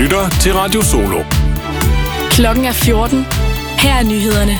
lytter til Radio Solo. Klokken er 14. Her er nyhederne.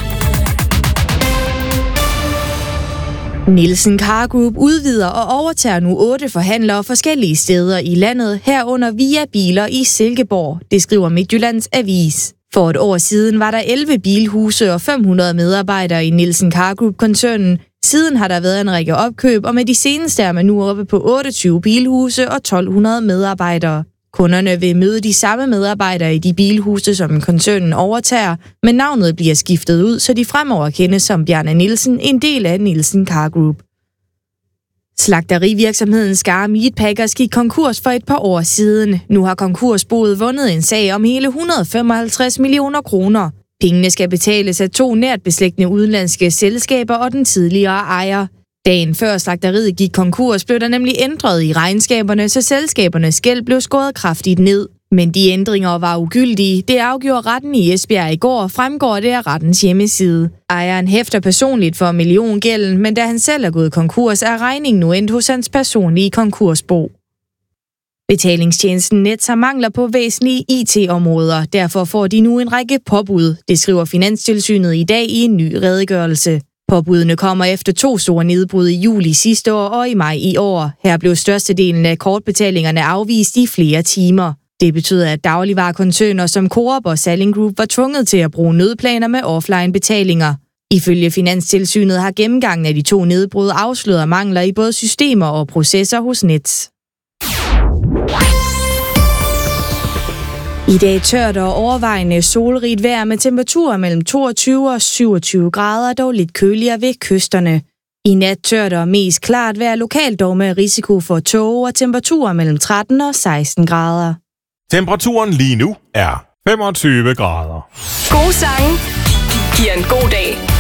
Nielsen Car Group udvider og overtager nu 8 forhandlere forskellige steder i landet, herunder via biler i Silkeborg, det skriver Midtjyllands Avis. For et år siden var der 11 bilhuse og 500 medarbejdere i Nielsen Car Group-koncernen. Siden har der været en række opkøb, og med de seneste er man nu oppe på 28 bilhuse og 1200 medarbejdere. Kunderne vil møde de samme medarbejdere i de bilhuse, som koncernen overtager, men navnet bliver skiftet ud, så de fremover kendes som Bjarne Nielsen, en del af Nielsen Car Group. Slagterivirksomheden Skar Meatpackers gik konkurs for et par år siden. Nu har konkursboet vundet en sag om hele 155 millioner kroner. Pengene skal betales af 2 nært beslægtede udenlandske selskaber og den tidligere ejer. Dagen før slagteriet gik konkurs, blev der nemlig ændret i regnskaberne, så selskabernes gæld blev skåret kraftigt ned. Men de ændringer var ugyldige. Det afgjorde retten i Esbjerg i går, fremgår det af rettens hjemmeside. Ejeren hæfter personligt for milliongælden, men da han selv er gået konkurs, er regningen nu endt hos hans personlige konkursbo. Betalingstjenesten Nets har mangler på væsentlige IT-områder. Derfor får de nu en række påbud. Det skriver Finanstilsynet i dag i en ny redegørelse. Påbudene kommer efter 2 store nedbrud i juli sidste år og i maj i år. Her blev størstedelen af kortbetalingerne afvist i flere timer. Det betyder, at dagligvarekoncerner som Coop og Salling Group var tvunget til at bruge nødplaner med offline-betalinger. Ifølge Finanstilsynet har gennemgangen af de 2 nedbrud afsløret mangler i både systemer og processer hos Nets. I dag tørt og overvejende solrigt vejr med temperaturer mellem 22 og 27 grader, dog lidt køligere ved kysterne. I nat tørt og mest klart vejr lokalt, dog med risiko for tåge og temperaturer mellem 13 og 16 grader. Temperaturen lige nu er 25 grader. Gode sange giver en god dag.